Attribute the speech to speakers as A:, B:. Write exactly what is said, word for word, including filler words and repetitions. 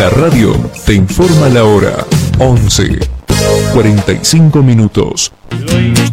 A: La radio te informa la hora. once, cuarenta y cinco minutos.